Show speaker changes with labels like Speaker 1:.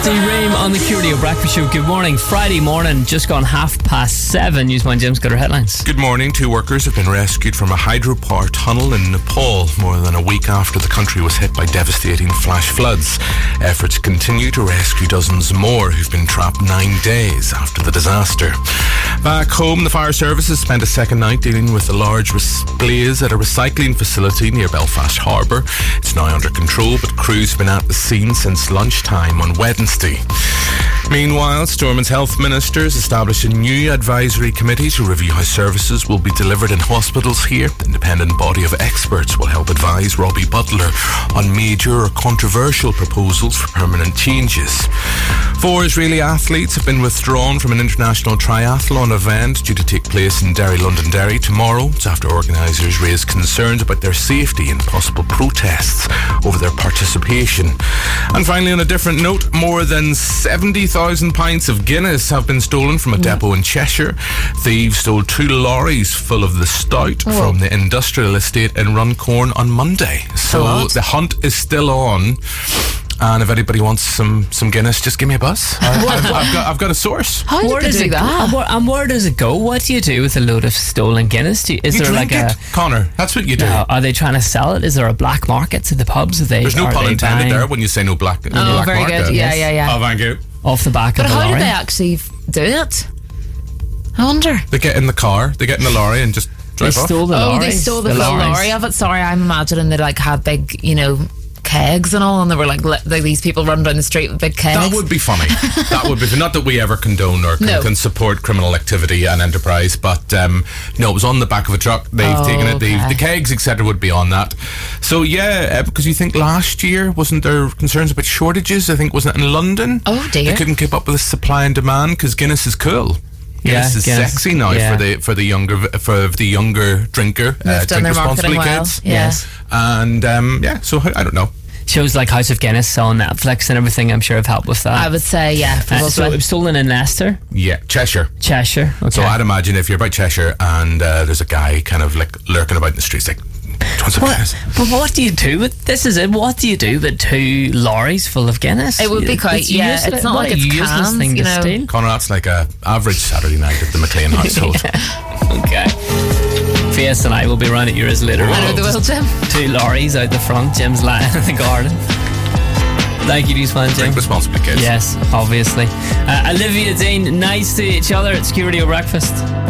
Speaker 1: Steve Ream on the QRadio Breakfast Show. Good morning. Friday morning, just gone 7:30. Newsman Jim's got our headlines.
Speaker 2: Good morning. 2 workers have been rescued from a hydropower tunnel in Nepal more than a week after the country was hit by devastating flash floods. Efforts continue to rescue dozens more who've been trapped 9 days after the disaster. Back home, the fire services spent a second night dealing with a large blaze at a recycling facility near Belfast Harbour. It's now under control, but crews have been at the scene since lunchtime on Wednesday. Meanwhile, Stormond's health minister has established a new advisory committee to review how services will be delivered in hospitals here. The independent body of experts will help advise Robbie Butler on major or controversial proposals for permanent changes. 4 Israeli athletes have been withdrawn from an international triathlon event due to take place in Derry, Londonderry tomorrow. It's after organisers raised concerns about their safety and possible protests over their participation. And finally, on a different note, more than 70,000 pints of Guinness have been stolen from a depot in Cheshire. Thieves stole 2 lorries full of the stout from the industrial estate in Runcorn on Monday. So the hunt is still on. And if anybody wants some Guinness, just give me a buzz. I've got a source.
Speaker 1: How did they do that? And where does it go? What do you do with a load of stolen Guinness? Is there
Speaker 2: drink
Speaker 1: like
Speaker 2: it, Connor. That's what you do.
Speaker 1: Are they trying to sell it? Is there a black market to the pubs?
Speaker 2: There's no pun intended there when you say no black
Speaker 3: very
Speaker 2: market.
Speaker 3: good. Yeah.
Speaker 2: Oh, thank you.
Speaker 1: Off the back of the lorry.
Speaker 3: But how did they actually do it? I wonder.
Speaker 2: They get in the car, they get in the lorry and just drive off.
Speaker 1: They stole the lorries.
Speaker 3: They stole the full lorry of it. Sorry, I'm imagining they had big, kegs and all, and they were like these people run down the street with big kegs.
Speaker 2: That would be funny. That would be not that we ever condone or can support criminal activity and enterprise, but no, it was on the back of a truck. They've taken it. The kegs, etc., would be on that. So because you think last year wasn't there concerns about shortages? I think wasn't it in London?
Speaker 3: Oh dear,
Speaker 2: they couldn't keep up with the supply and demand because Guinness is cool. Guinness is sexy now for the younger drinker. Drink responsibly, kids.
Speaker 3: Yes,
Speaker 2: and so I don't know.
Speaker 1: Shows like House of Guinness on Netflix and everything, I'm sure, have helped with that.
Speaker 3: I would say,
Speaker 1: so it was stolen in Leicester?
Speaker 2: Yeah, Cheshire.
Speaker 1: Okay.
Speaker 2: So I'd imagine if you're about Cheshire and there's a guy kind of like lurking about in the streets like,
Speaker 1: but what do you do with this? Is it? What do you do with 2 lorries full of Guinness?
Speaker 3: It would be quite. It's not like it's
Speaker 1: useless
Speaker 3: cans,
Speaker 1: thing to steal.
Speaker 2: Connor, that's like a average Saturday night at the McLean household.
Speaker 1: Okay. Fiesta and I will be around at yours later.
Speaker 3: I know they will, Jim.
Speaker 1: 2 lorries out the front. Jim's lying in the garden. Thank you, Newsman Jim.
Speaker 2: Drink responsibly, kids.
Speaker 1: Yes, obviously. Olivia Dean, nice to each other. It's QRadio Breakfast.